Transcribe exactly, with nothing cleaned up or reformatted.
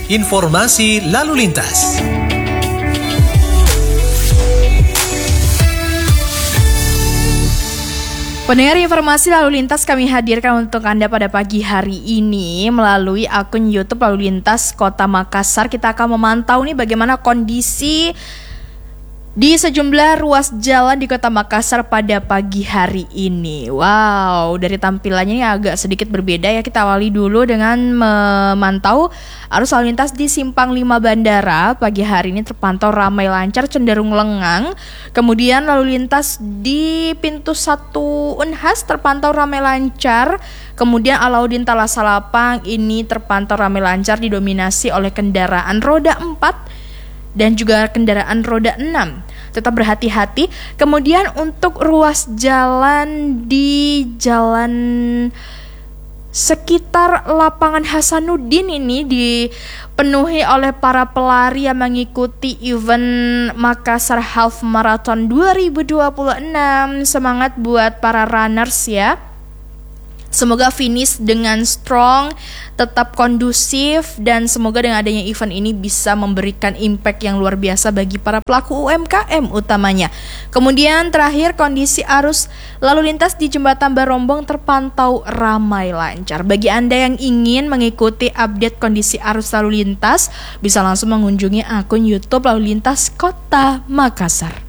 informasi lalu lintas. Pendengar, informasi lalu lintas kami hadirkan untuk Anda pada pagi hari ini melalui akun YouTube Lalu Lintas Kota Makassar. Kita akan memantau nih bagaimana kondisi di sejumlah ruas jalan di Kota Makassar pada pagi hari ini. Wow, dari tampilannya ini agak sedikit berbeda ya. Kita awali dulu dengan memantau arus lalu lintas di Simpang lima Bandara. Pagi hari ini terpantau ramai lancar, cenderung lengang. Kemudian lalu lintas di pintu satu Unhas terpantau ramai lancar. Kemudian Alauddin Talasalapang ini terpantau ramai lancar, didominasi oleh kendaraan roda empat dan juga kendaraan roda enam. Tetap berhati-hati. Kemudian untuk ruas jalan di jalan sekitar lapangan Hasanuddin ini dipenuhi oleh para pelari yang mengikuti event Makassar Half Marathon dua ribu dua puluh enam. Semangat buat para runners ya. Semoga finish dengan strong, tetap kondusif, dan semoga dengan adanya event ini bisa memberikan impact yang luar biasa bagi para pelaku U M K M utamanya. Kemudian terakhir, kondisi arus lalu lintas di Jembatan Barombong terpantau ramai lancar. Bagi Anda yang ingin mengikuti update kondisi arus lalu lintas, bisa langsung mengunjungi akun YouTube Lalu Lintas Kota Makassar.